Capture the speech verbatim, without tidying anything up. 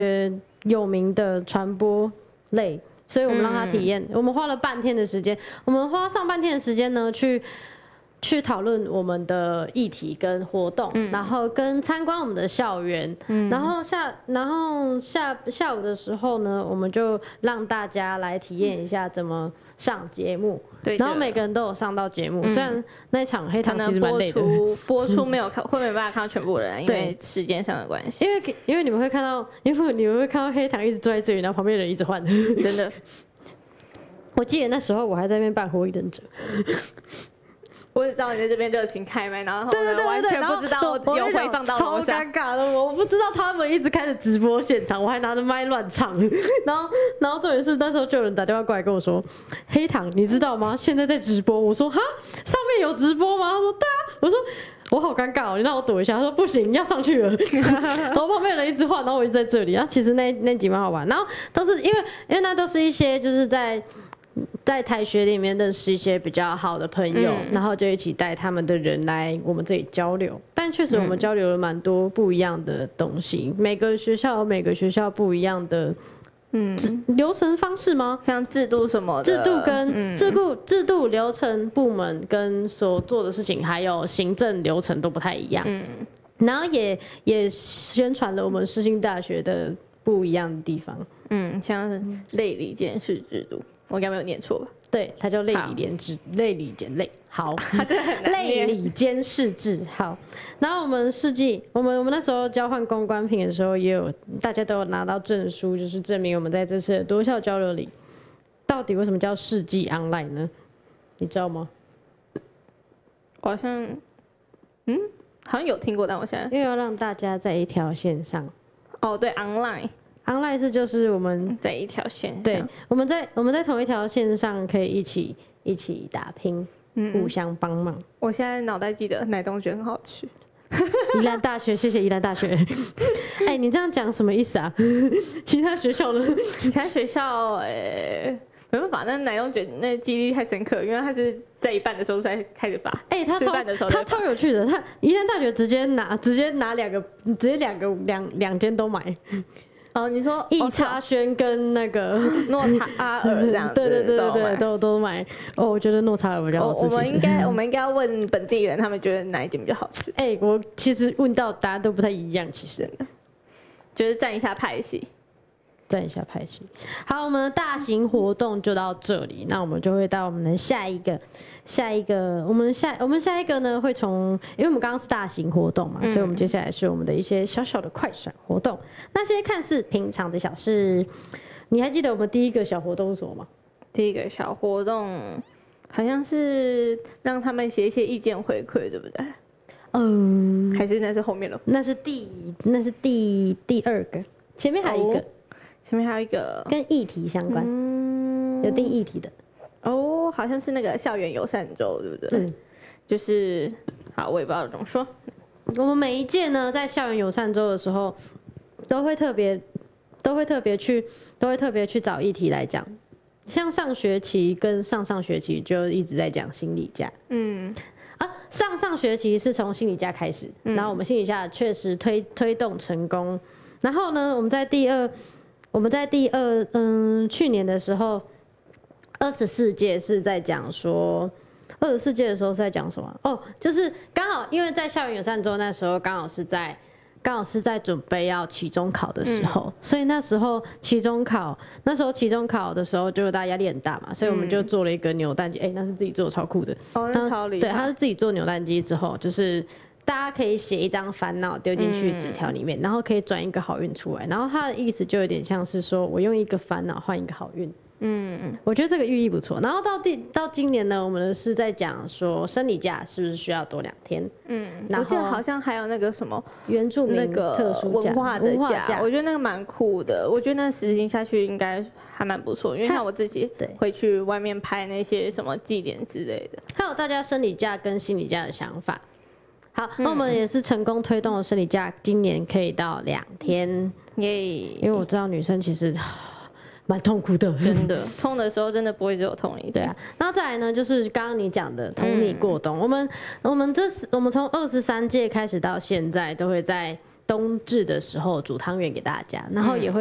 有名的传播类，所以我们让他体验。嗯、我们花了半天的时间，我们花上半天的时间呢，去去讨论我们的议题跟活动，嗯、然后跟参观我们的校园。嗯、然后下然后下下午的时候呢，我们就让大家来体验一下怎么上节目。对，然后每个人都有上到节目，嗯、虽然那一场黑糖其实蛮累的， 播出播出没有看，会没办法看到全部人，因为时间上的关系。 因为因为你们会看到，因为你们会看到黑糖一直坐在这里，然后旁边的人一直换， 真的。 我记得那时候我还在那边扮火影忍者。 我只知道你在这边热情开麦，然后呢，对对对对完全不知道有回放到楼下， 超尴尬的。我不知道他们一直开始直播现场，我还拿着麦乱唱。然后，然后重点是那时候就有人打电话过来跟我说：“黑糖，你知道吗？现在在直播。”我说：“哈，上面有直播吗？”他说：“对啊。”我说：“我好尴尬哦，你让我躲一下。”他说：“不行，要上去了。”然后旁边人一直换，然后我一直在这里。然后其实那那集蛮好玩，然后都是因为因为那都是一些就是在。在台学里面认识一些比较好的朋友，嗯、然后就一起带他们的人来我们这里交流。但确实我们交流了蛮多不一样的东西，嗯、每个学校有每个学校不一样的嗯流程方式吗？ 像制度什么的， 制度跟、嗯、制度制度流程部门跟所做的事情，还有行政流程都不太一样。嗯，然后也也宣传了我们世新大学的不一样的地方。 嗯，像是类理监事制度。我应该没有念错吧？ 对，它叫类理联制，类理监类。好， 它真的很难念。 类理监事制。好，然后我们世纪，我们我们那时候交换公关品的时候，也有大家都有拿到证书，就是证明我们在这次的多校交流里，到底为什么叫世纪 online 呢？你知道吗？ 我好像，嗯，好像有听过，但我现在因为要让大家在一条线上。 哦，对 ，online。online 是就是我们在一条线上， 对，我们在我们在同一条线上可以一起一起打拼，嗯、互相帮忙。 我现在脑袋记得奶冬卷很好吃。 宜兰大学，谢谢宜兰大学。哎、欸，你这样讲什么意思啊？其他学校呢？ 其他学校，呃、欸，没办法，那奶冬卷那记忆力太深刻，因为他是在一半的时候才开始发。 哎、欸，他超的时候他超有趣的，他宜兰大学直接拿直接拿两个，直接两个两两间都买。 哦，你说易差轩跟那个诺查阿尔这样子， 对对对对对，都都买。哦，我觉得诺查尔比较好吃。 我们应该我们应该要问本地人，他们觉得哪一点比较好吃？ 哎、欸，我其实问到答案都不太一样，其实就是占一下派系， 占一下派系。好，我们的大型活动就到这里，那我们就会到我们的下一个。下一个，我们下我们下一个呢，会从，因为我们刚刚是大型活动嘛，嗯、所以我们接下来是我们的一些小小的快闪活动。那些看似平常的小事，你还记得我们第一个小活动是什么吗？ 第一个小活动好像是让他们写一些意见回馈，对不对？嗯，还是那是后面了？ 那是第那是第第二个，前面还有一个，哦、 前面还有一个跟议题相关，嗯、有定议题的。 哦，好像是那个校园友善周，对不对？嗯，就是好，我也不知道怎么说。 我们每一届呢，在校园友善周的时候，都会特别，都会特别去，都会特别去找议题来讲。像上学期跟上上学期就一直在讲心理假。嗯，啊，上上学期是从心理假开始，嗯、然后我们心理假确实推推动成功。然后呢，我们在第二，我们在第二，嗯，去年的时候。二十四届是在讲说，二十四届的时候是在讲什么？哦，就是刚好因为在校园友善周那时候刚好是在刚好是在准备要期中考的时候，嗯、所以那时候期中考那时候期中考的时候，就大家压力很大嘛，所以我们就做了一个扭蛋机，哎、嗯欸，那是自己做的，超酷的。 哦，那超厉害。 对，他是自己做扭蛋机之后，就是大家可以写一张烦恼丢进去纸条里面，嗯、然后可以转一个好运出来。然后他的意思就有点像是说我用一个烦恼换一个好运。嗯，我觉得这个寓意不错。然后到第到今年呢，我们是在讲说生理假是不是需要多两天？嗯， 我记得好像还有那个什么原住民那个特殊文化的假，我觉得那个蛮酷的。我觉得那实行下去应该还蛮不错，因为像我自己会去外面拍那些什么祭典之类的。 还有大家生理假跟心理假的想法。好，那我们也是成功推动了生理假，今年可以到两天。耶！因为我知道女生其实。蛮痛苦的， 真的痛的时候真的不会只有痛一次。 对啊，那再来呢，就是刚刚你讲的同你过冬，嗯、我们我们这我们从二十三届开始到现在，都会在冬至的时候煮汤圆给大家，然后也会